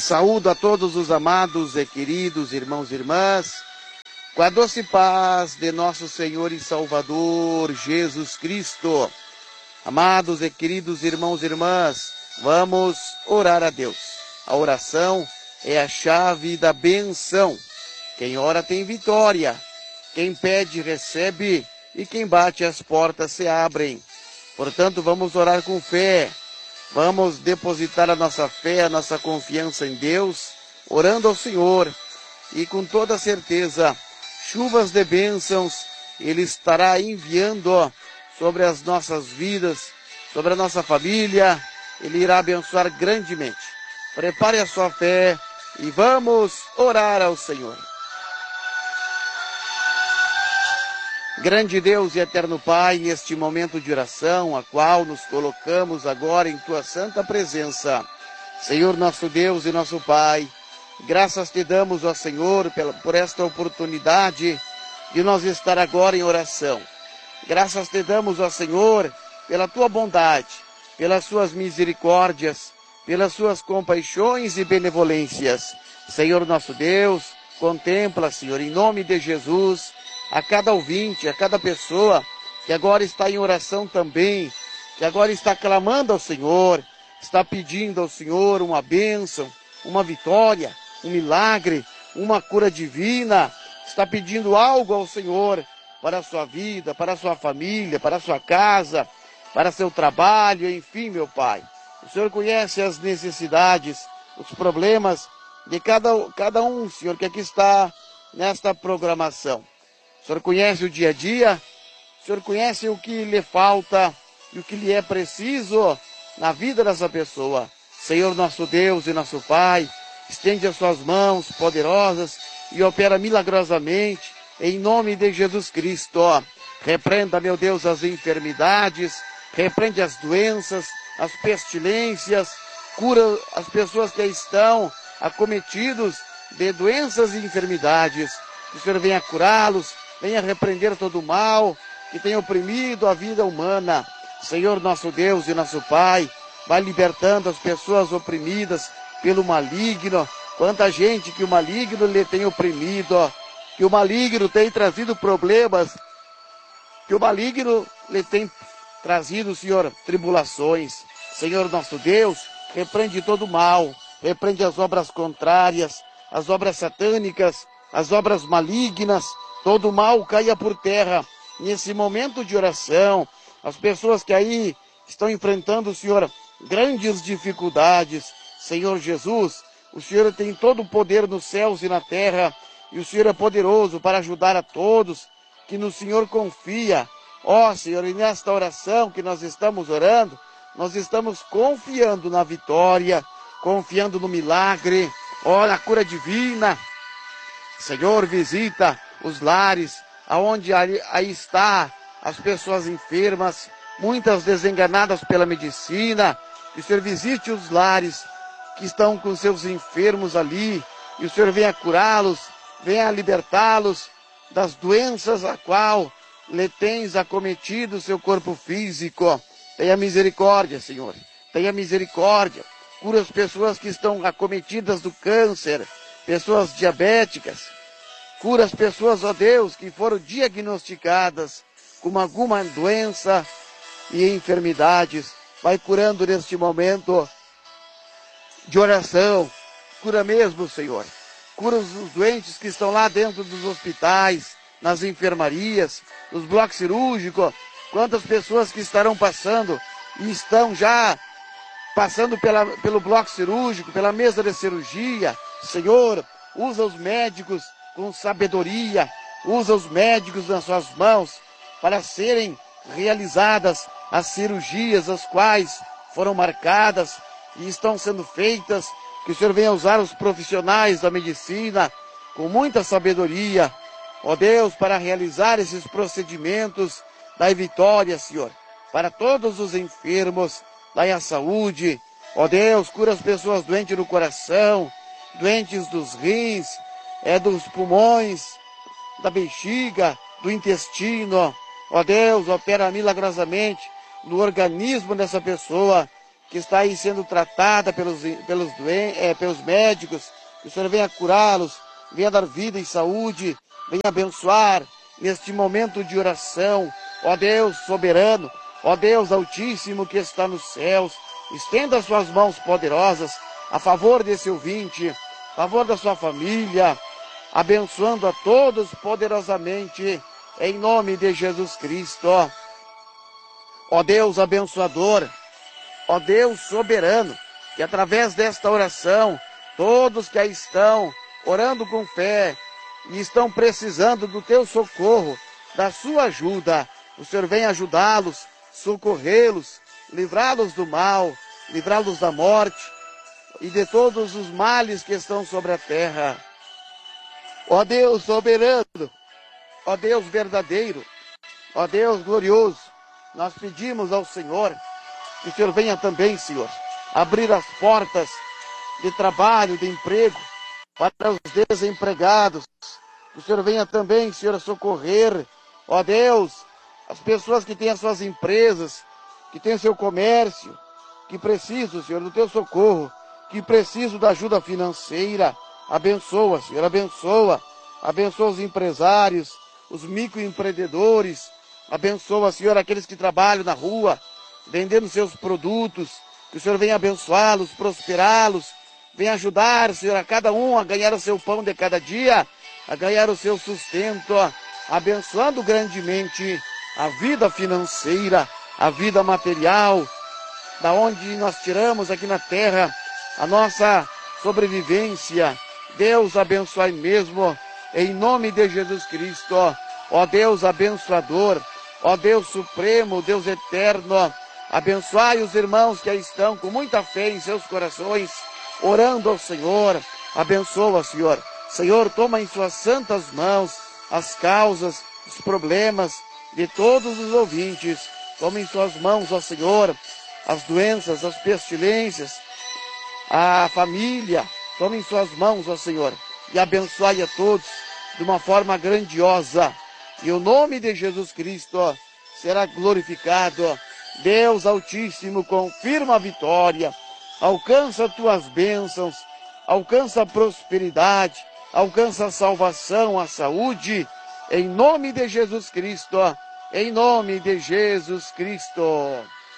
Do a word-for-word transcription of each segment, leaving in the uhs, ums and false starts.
Saúdo a todos os amados e queridos irmãos e irmãs, com a doce paz de nosso Senhor e Salvador Jesus Cristo. Amados e queridos irmãos e irmãs, vamos orar a Deus. A oração é a chave da benção. Quem ora tem vitória, quem pede recebe e quem bate as portas se abrem. Portanto, vamos orar com fé. Vamos depositar a nossa fé, a nossa confiança em Deus, orando ao Senhor. E com toda certeza, chuvas de bênçãos Ele estará enviando sobre as nossas vidas, sobre a nossa família. Ele irá abençoar grandemente. Prepare a sua fé e vamos orar ao Senhor. Grande Deus e eterno Pai, neste momento de oração, a qual nos colocamos agora em Tua santa presença. Senhor, nosso Deus e nosso Pai, graças te damos, ó Senhor, pela, por esta oportunidade de nós estar agora em oração. Graças te damos, ó Senhor, pela Tua bondade, pelas Suas misericórdias, pelas Suas compaixões e benevolências. Senhor, nosso Deus, contempla, Senhor, em nome de Jesus, a cada ouvinte, a cada pessoa que agora está em oração também, que agora está clamando ao Senhor, está pedindo ao Senhor uma bênção, uma vitória, um milagre, uma cura divina, está pedindo algo ao Senhor para a sua vida, para a sua família, para a sua casa, para seu trabalho, enfim, meu Pai. O Senhor conhece as necessidades, os problemas de cada, cada um, Senhor, que aqui está nesta programação. O Senhor conhece o dia a dia, o Senhor conhece o que lhe falta e o que lhe é preciso na vida dessa pessoa. Senhor, nosso Deus e nosso Pai, estende as suas mãos poderosas e opera milagrosamente em nome de Jesus Cristo. Repreenda, meu Deus, as enfermidades, repreende as doenças, as pestilências, cura as pessoas que estão acometidos de doenças e enfermidades. Que o Senhor venha curá-los, venha repreender todo o mal que tem oprimido a vida humana. Senhor, nosso Deus e nosso Pai, vai libertando as pessoas oprimidas pelo maligno. Quanta gente que o maligno lhe tem oprimido, que o maligno tem trazido problemas, que o maligno lhe tem trazido, Senhor, tribulações. Senhor, nosso Deus, repreende todo o mal, repreende as obras contrárias, as obras satânicas, as obras malignas. Todo o mal caia por terra nesse momento de oração. As pessoas que aí estão enfrentando, Senhor, grandes dificuldades. Senhor Jesus, o Senhor tem todo o poder nos céus e na terra. E o Senhor é poderoso para ajudar a todos que no Senhor confia. Ó, Senhor, e nesta oração que nós estamos orando, nós estamos confiando na vitória, confiando no milagre, ó, na cura divina. Senhor, visita os lares, aonde aí, aí está as pessoas enfermas, muitas desenganadas pela medicina. Que o Senhor visite os lares que estão com seus enfermos ali, e o Senhor venha curá-los, venha libertá-los das doenças a qual lhe tens acometido o seu corpo físico. Tenha misericórdia, Senhor, tenha misericórdia. Cura as pessoas que estão acometidas do câncer, pessoas diabéticas. Cura as pessoas, ó Deus, que foram diagnosticadas com alguma doença e enfermidades. Vai curando neste momento de oração. Cura mesmo, Senhor. Cura os doentes que estão lá dentro dos hospitais, nas enfermarias, nos blocos cirúrgicos. Quantas pessoas que estarão passando e estão já passando pela, pelo bloco cirúrgico, pela mesa de cirurgia. Senhor, usa os médicos com sabedoria, usa os médicos nas suas mãos para serem realizadas as cirurgias, as quais foram marcadas e estão sendo feitas. Que o Senhor venha usar os profissionais da medicina com muita sabedoria, ó Deus, para realizar esses procedimentos. Dai vitória, Senhor, para todos os enfermos, dai a saúde, ó Deus, cura as pessoas doentes no coração, doentes dos rins, é dos pulmões, da bexiga, do intestino. Ó Deus, opera milagrosamente no organismo dessa pessoa que está aí sendo tratada pelos, pelos, doen é, pelos médicos, que o Senhor venha curá-los, venha dar vida e saúde, venha abençoar neste momento de oração. Ó Deus soberano, ó Deus altíssimo que está nos céus, estenda as suas mãos poderosas a favor desse ouvinte, a favor da sua família, abençoando a todos poderosamente, em nome de Jesus Cristo. Ó Deus abençoador, ó Deus soberano, que através desta oração, todos que aí estão orando com fé e estão precisando do teu socorro, da sua ajuda, o Senhor vem ajudá-los, socorrê-los, livrá-los do mal, livrá-los da morte e de todos os males que estão sobre a terra. Ó Deus soberano, ó Deus verdadeiro, ó Deus glorioso, nós pedimos ao Senhor que o Senhor venha também, Senhor, abrir as portas de trabalho, de emprego para os desempregados. Que o Senhor venha também, Senhor, socorrer, ó Deus, as pessoas que têm as suas empresas, que têm o seu comércio, que precisam, Senhor, do teu socorro, que precisam da ajuda financeira. Abençoa, Senhor, abençoa, abençoa os empresários, os microempreendedores, abençoa, Senhor, aqueles que trabalham na rua, vendendo seus produtos, que o Senhor venha abençoá-los, prosperá-los, venha ajudar, Senhor, a cada um a ganhar o seu pão de cada dia, a ganhar o seu sustento, abençoando grandemente a vida financeira, a vida material, da onde nós tiramos aqui na terra a nossa sobrevivência. Deus abençoe mesmo, em nome de Jesus Cristo, ó Deus abençoador, ó Deus supremo, Deus eterno, abençoai os irmãos que aí estão com muita fé em seus corações, orando ao Senhor. Abençoa, Senhor. Senhor, toma em suas santas mãos as causas, os problemas de todos os ouvintes. Toma em suas mãos, ó Senhor, as doenças, as pestilências, a família. Toma em suas mãos, ó Senhor, e abençoe a todos de uma forma grandiosa. E o nome de Jesus Cristo ó, será glorificado. Deus Altíssimo, confirma a vitória. Alcança tuas bênçãos, alcança a prosperidade, alcança a salvação, a saúde, em nome de Jesus Cristo, em nome de Jesus Cristo.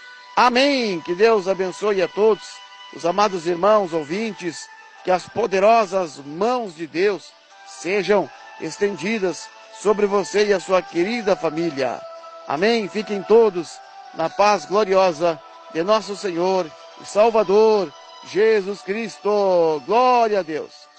Amém. Que Deus abençoe a todos, os amados irmãos ouvintes, que as poderosas mãos de Deus sejam estendidas sobre você e a sua querida família. Amém. Fiquem todos na paz gloriosa de nosso Senhor e Salvador Jesus Cristo. Glória a Deus.